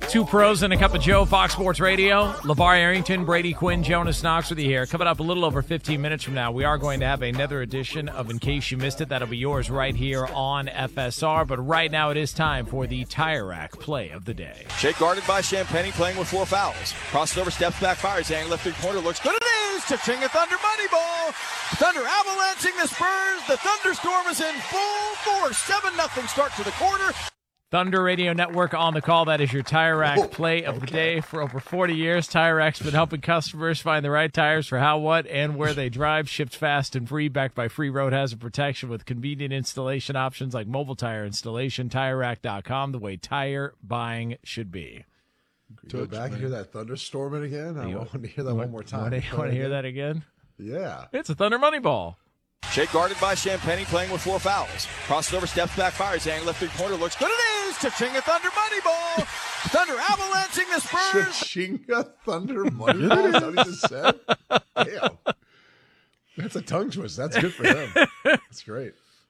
Two pros and a cup of Joe, Fox Sports Radio. LeVar Arrington, Brady Quinn, Jonas Knox with you here. Coming up a little over 15 minutes from now, we are going to have another edition of In Case You Missed It. That'll be yours right here on FSR. But right now it is time for the Tire Rack play of the day. Shake guarded by Champagne, playing with 4 fouls. Crosses over, steps back, fires. Angle left three-pointer, looks good. It is! Cha-ching, a Thunder money ball. Thunder avalanching the Spurs. The Thunderstorm is in full force. 7-0 start to the quarter. Thunder Radio Network on the call. That is your Tire Rack play of the day. For over 40 years, Tire Rack's been helping customers find the right tires for how, what, and where they drive. Shipped fast and free, backed by free road hazard protection with convenient installation options like mobile tire installation. TireRack.com, the way tire buying should be. Go back and hear that thunderstorming again? I want to hear that one more time. Want to hear that again? Yeah. It's a Thunder money ball. Shake guarded by Champagne, playing with 4 fouls. Crosses over, steps back, fires. Angle left three-pointer, looks good. It is! Cha-ching, a Thunder money ball. Thunder avalanching the Spurs. Cha-ching, a Thunder money ball. Is that what he just said? Damn. That's a tongue twist. That's good for him. That's great.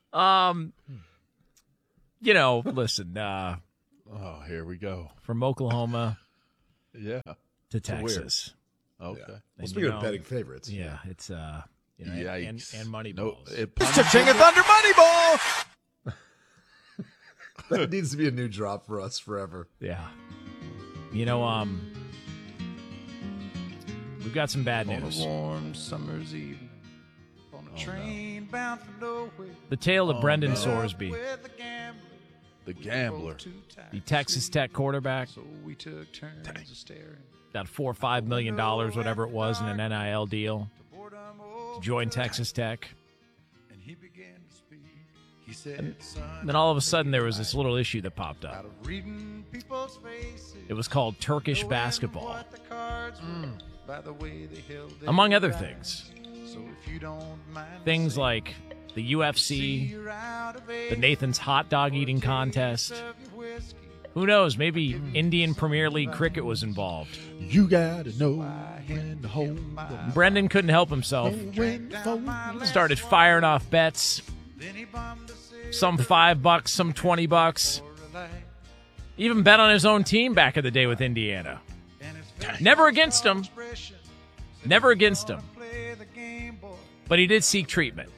Listen. Oh, here we go. From Oklahoma Yeah. to Texas. Okay. Yeah. Well, speaking of betting favorites. Yeah, it's Yikes. and money No, balls. Cha-ching, a Thunder money ball. That needs to be a new drop for us forever. Yeah. We've got some bad news. On a warm summer's evening, on a train bound for nowhere. The tale of Brendan Sorsby, With a gambler, The Gambler. the Texas Tech quarterback, so we took turns of staring. got $4 or $5 million, whatever it was, in an NIL deal to join Texas Tech. And he began to speak. He said, son, And then all of a sudden, there was this little issue that popped out up. of reading people's faces, It was called Turkish knowing basketball, what the cards were by the way they held their among other cards. things. So if you don't mind Things saying, like the UFC, you're out of age, the Nathan's hot dog eating contest. serve your whiskey. Who knows? Maybe Indian Premier League cricket was involved. You gotta know when to hold them. Brendan couldn't help himself. When to fold them. Started firing off bets. Some $5, some $20. Even bet on his own team back in the day with Indiana. Never against him. Never against him. But he did seek treatment.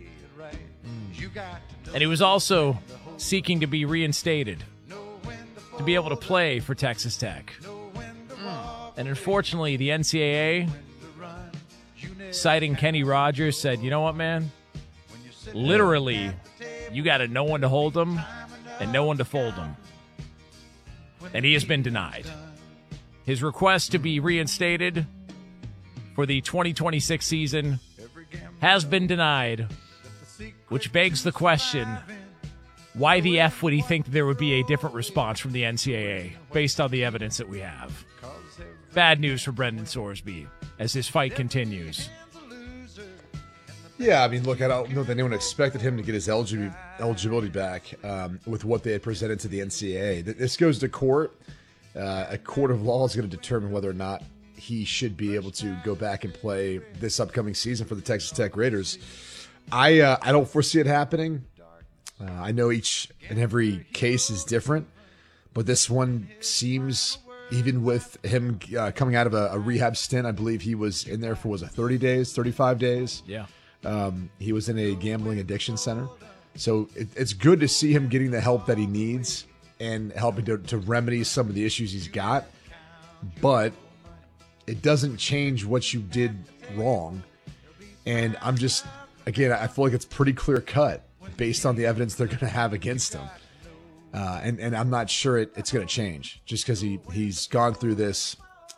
And he was also seeking to be reinstated, to be able to play for Texas Tech. And unfortunately, the NCAA, citing Kenny Rogers, said, you know what, man? Literally, you got to know when to hold them and know when to fold them. And he has been denied. His request to be reinstated for the 2026 season has been denied, which begs the question, why the F would he think there would be a different response from the NCAA based on the evidence that we have? Bad news for Brendan Sorsby as his fight continues. Yeah, I mean, look, I don't know that anyone expected him to get his eligibility back with what they had presented to the NCAA. This goes to court. A court of law is going to determine whether or not he should be able to go back and play this upcoming season for the Texas Tech Raiders. I don't foresee it happening. I know each and every case is different, but this one seems, even with him coming out of a rehab stint, I believe he was in there for, 30 days, 35 days? Yeah. He was in a gambling addiction center. So it's good to see him getting the help that he needs and helping to remedy some of the issues he's got. But it doesn't change what you did wrong. And I'm just, again, I feel like it's pretty clear cut based on the evidence they're going to have against him. And I'm not sure it's going to change just because he's gone through this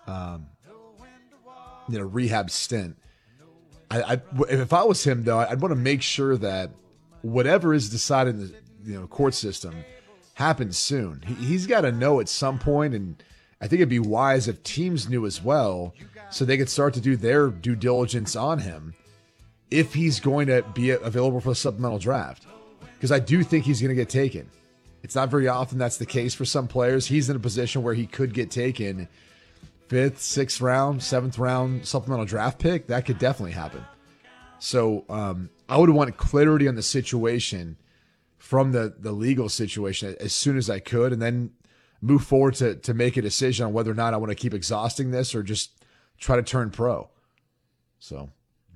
rehab stint. If I was him, though, I'd want to make sure that whatever is decided in the court system happens soon. He's got to know at some point, and I think it'd be wise if teams knew as well, so they could start to do their due diligence on him if he's going to be available for the supplemental draft. Because I do think he's going to get taken. It's not very often that's the case for some players. He's in a position where he could get taken 5th, 6th round, 7th round supplemental draft pick. That could definitely happen. So I would want clarity on the situation from the legal situation as soon as I could. And then move forward to make a decision on whether or not I want to keep exhausting this or just try to turn pro. So,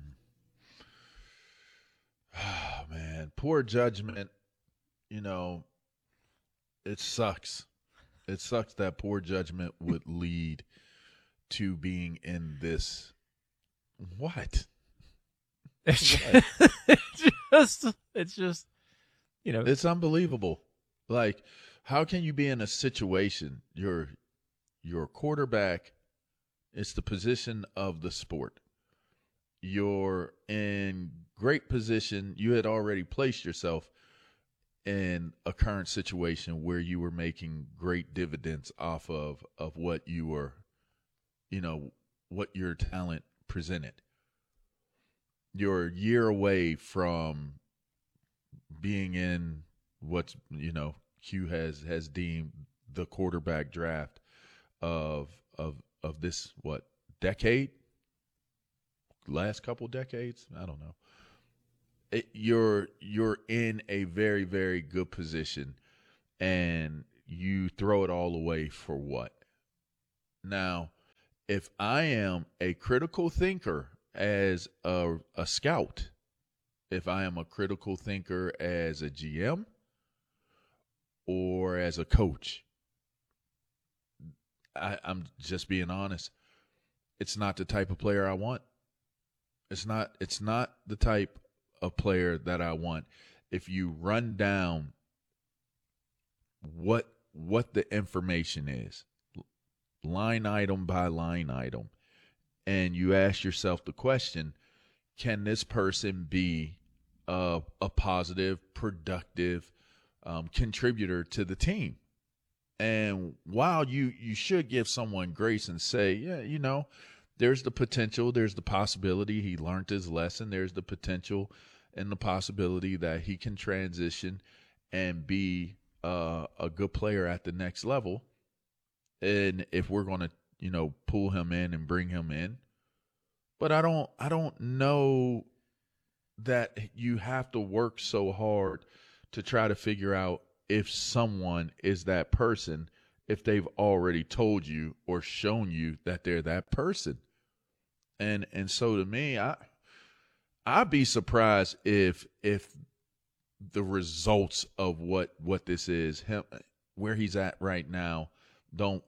oh, man, poor judgment. You know, it sucks. It sucks that poor judgment would lead to being in this. What? It's just, you know, it's unbelievable. Like, how can you be in a situation, your quarterback, it's the position of the sport. You're in great position. You had already placed yourself in a current situation where you were making great dividends off of what you were, you know, what your talent presented. You're a year away from being in what's, you know, Q has deemed the quarterback draft of this, what, decade? Last couple decades? I don't know. You're in a very, very good position, and you throw it all away for what? Now, if I am a critical thinker as a scout, if I am a critical thinker as a GM or as a coach, I'm just being honest. It's not the type of player I want. It's not the type of player that I want. If you run down what the information is, line item by line item, and you ask yourself the question, can this person be a positive, productive contributor to the team? And while you should give someone grace and say, yeah, you know, there's the potential, there's the possibility he learned his lesson, there's the potential and the possibility that he can transition and be a good player at the next level. And if we're going to, you know, pull him in and bring him in. But I don't know that you have to work so hard to try to figure out if someone is that person, if they've already told you or shown you that they're that person. And so to me, I'd be surprised if the results of what this is, him, where he's at right now, don't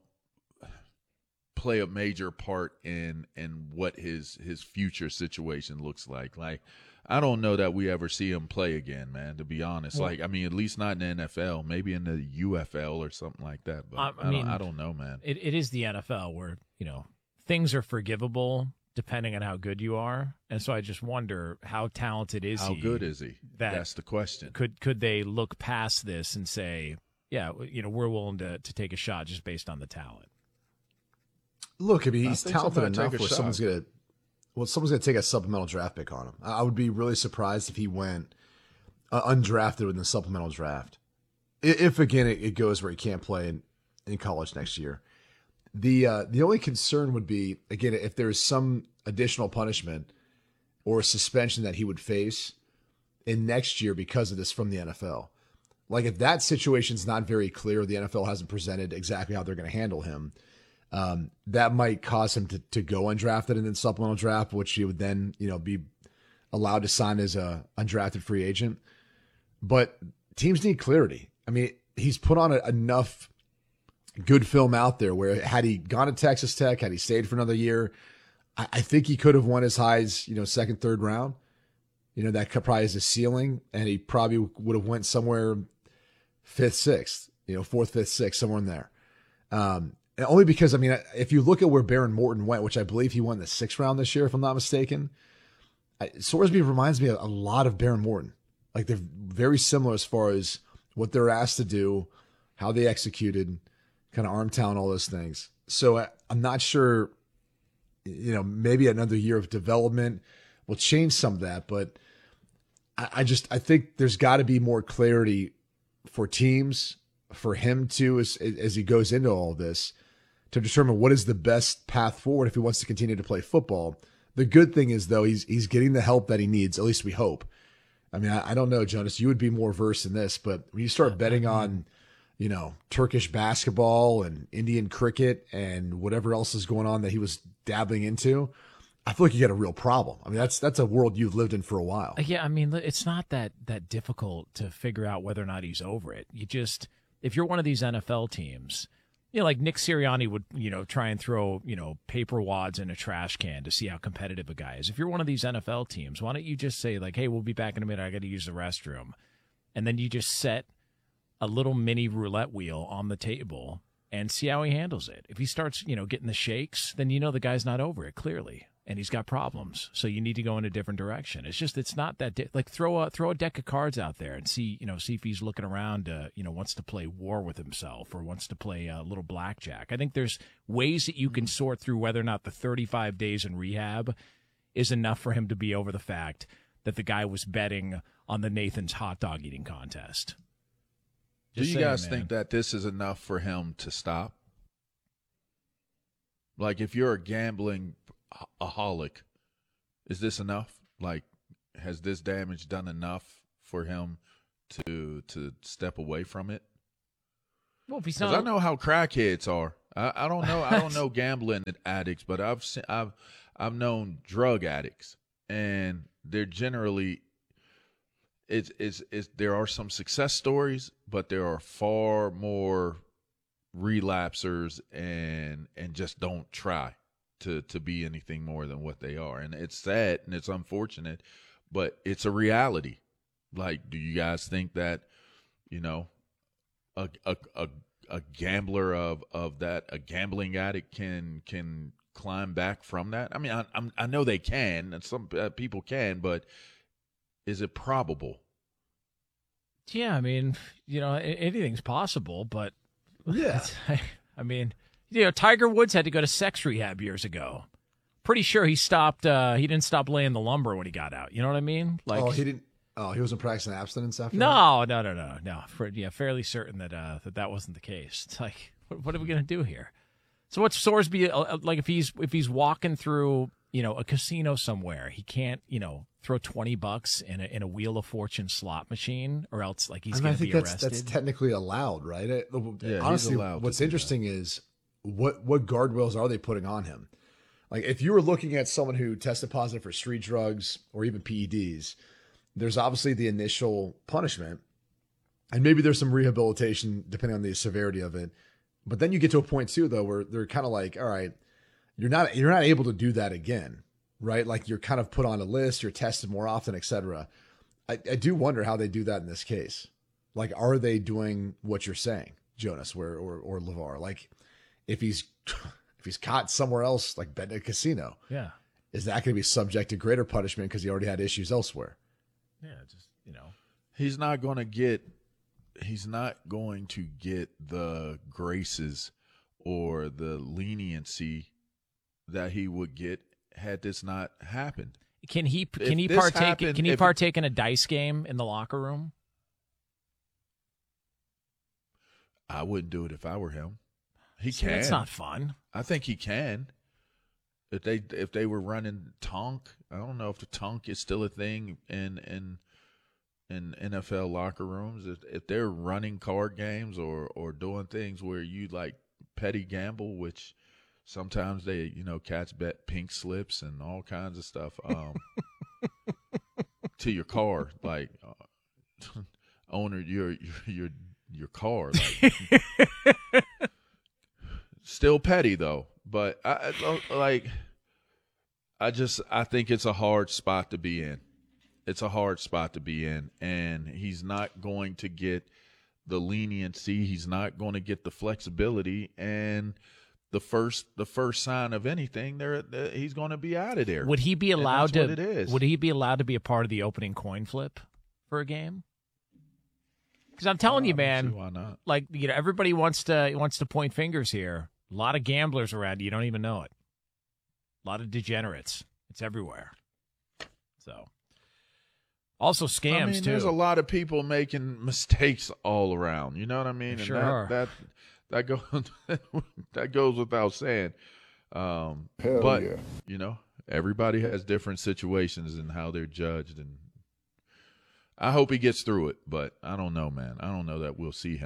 play a major part in what his future situation looks like. Like, I don't know that we ever see him play again, man, to be honest. Well, like, I mean, at least not in the NFL, maybe in the UFL or something like that. But I don't know, man. It is the NFL where, you know, things are forgivable depending on how good you are. And so I just wonder, how talented is he? How good is he? That's the question. Could they look past this and say, yeah, you know, we're willing to take a shot just based on the talent? Look, I mean, he's talented enough where someone's going to take a supplemental draft pick on him. I would be really surprised if he went undrafted in the supplemental draft. If again, it goes where he can't play in college next year. The only concern would be, again, if there's some additional punishment or suspension that he would face in next year because of this from the NFL. Like, if that situation's not very clear, the NFL hasn't presented exactly how they're going to handle him, that might cause him to go undrafted in the supplemental draft, which he would then, you know, be allowed to sign as a undrafted free agent. But teams need clarity. I mean, he's put on enough good film out there where, had he gone to Texas Tech, had he stayed for another year, I think he could have won as high as, you know, second, third round. You know, that probably is a ceiling, and he probably would have went somewhere fifth, sixth, you know, fourth, fifth, sixth, somewhere in there. And only because, I mean, if you look at where Baron Morton went, which I believe he won the sixth round this year, if I'm not mistaken, Sorsby reminds me a lot of Baron Morton. Like, they're very similar as far as what they're asked to do, how they executed, kind of arm talent, all those things. So I'm not sure, you know, maybe another year of development will change some of that, but I think there's got to be more clarity for teams, for him too, as he goes into all this, to determine what is the best path forward if he wants to continue to play football. The good thing is, though, he's getting the help that he needs, at least we hope. I mean, I don't know, Jonas, you would be more versed in this, but when you start betting on Turkish basketball and Indian cricket and whatever else is going on that he was dabbling into, I feel like you got a real problem. I mean, that's a world you've lived in for a while. Yeah, I mean, it's not that difficult to figure out whether or not he's over it. If you're one of these NFL teams, like Nick Sirianni would, try and throw, paper wads in a trash can to see how competitive a guy is. If you're one of these NFL teams, why don't you just say, like, hey, we'll be back in a minute, I got to use the restroom. And then you just set a little mini roulette wheel on the table and see how he handles it. If he starts, getting the shakes, then the guy's not over it, clearly. And he's got problems. So you need to go in a different direction. It's not that like throw a deck of cards out there and see if he's looking around, wants to play war with himself or wants to play a little blackjack. I think there's ways that you can sort through whether or not the 35 days in rehab is enough for him to be over the fact that the guy was betting on the Nathan's hot dog eating contest. Do you guys think that this is enough for him to stop? Like, if you're a gambling aholic, is this enough? Like, has this damage done enough for him to step away from it? Well, if he's 'cause not, I know how crackheads are. I don't know. I don't know gambling addicts, but I've known drug addicts, and they're generally. There are some success stories, but there are far more relapsers and just don't try to be anything more than what they are. And it's sad and it's unfortunate, but it's a reality. Like, do you guys think that, a gambler of that, a gambling addict can climb back from that? I mean, I know they can, and some people can, but is it probable? Yeah, I mean, anything's possible, but Yeah. I mean, Tiger Woods had to go to sex rehab years ago. Pretty sure he stopped. He didn't stop laying the lumber when he got out. You know what I mean? Like, he didn't. Oh, he wasn't practicing abstinence after. No. Fairly certain that wasn't the case. It's like, what are we gonna do here? So what's Sorsby like? If he's walking through, a casino somewhere, he can't, throw $20 in a Wheel of Fortune slot machine, or else like he's going to be arrested. That's technically allowed, right? Yeah, honestly, he's allowed what's to do interesting is what guardrails are they putting on him? Like, if you were looking at someone who tested positive for street drugs or even PEDs, there's obviously the initial punishment, and maybe there's some rehabilitation depending on the severity of it. But then you get to a point too, though, where they're kind of like, all right, you're not able to do that again, right? Like, you're kind of put on a list, you're tested more often, etc. I do wonder how they do that in this case. Like, are they doing what you're saying, Jonas, or LeVar? Like, if he's caught somewhere else, like betting at a casino, yeah, is that going to be subject to greater punishment because he already had issues elsewhere? Yeah, just he's not going to get the graces or the leniency that he would get had this not happened. Can he partake in a dice game in the locker room? I wouldn't do it if I were him. He can. That's not fun. I think he can. If they were running Tonk, I don't know if the Tonk is still a thing in NFL locker rooms. If they're running card games or doing things where you like petty gamble, which sometimes they, cats bet pink slips and all kinds of stuff to your car, like owner your car, like. Still petty though, but I think it's a hard spot to be in. It's a hard spot to be in, and he's not going to get the leniency. He's not going to get the flexibility, and the first sign of anything, he's going to be out of there. Would he be allowed to? What it is. Would he be allowed to be a part of the opening coin flip for a game? Because I'm telling you, man, why not? Like, everybody wants to point fingers here. A lot of gamblers around you don't even know it. A lot of degenerates. It's everywhere. So, also scams too. There's a lot of people making mistakes all around. You know what I mean? Sure and are. That goes that goes without saying. But everybody has different situations and how they're judged, and I hope he gets through it. But I don't know, man. I don't know that we'll see him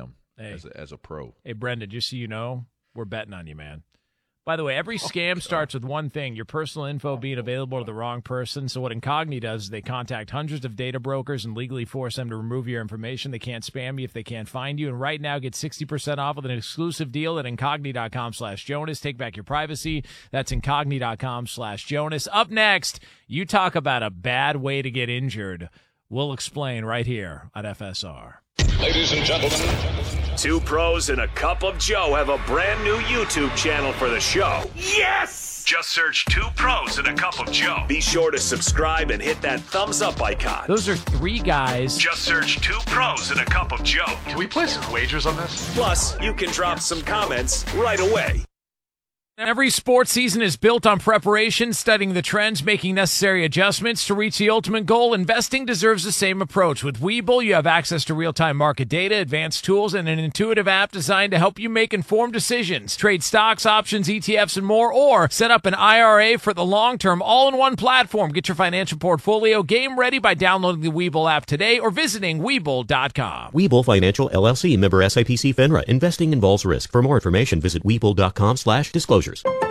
Hey. as a pro. Hey, Brendan, just so you know, we're betting on you, man. By the way, every scam starts with one thing, your personal info being available to the wrong person. So what Incogni does is they contact hundreds of data brokers and legally force them to remove your information. They can't spam you if they can't find you. And right now, get 60% off with an exclusive deal at Incogni.com/Jonas. Take back your privacy. That's Incogni.com/Jonas. Up next, you talk about a bad way to get injured. We'll explain right here on FSR. Ladies and gentlemen, Two Pros and a Cup of Joe have a brand new YouTube channel for the show. Yes! Just search Two Pros and a Cup of Joe. Be sure to subscribe and hit that thumbs up icon. Those are three guys. Just search Two Pros and a Cup of Joe. can we place some wagers on this? Plus, you can drop some comments right away. Every sports season is built on preparation, studying the trends, making necessary adjustments to reach the ultimate goal. Investing deserves the same approach. With Webull, you have access to real-time market data, advanced tools, and an intuitive app designed to help you make informed decisions. Trade stocks, options, ETFs, and more, or set up an IRA for the long term, all in one platform. Get your financial portfolio game ready by downloading the Webull app today or visiting Webull.com. Webull Financial LLC, member SIPC FINRA. Investing involves risk. For more information, visit Webull.com/disclosures.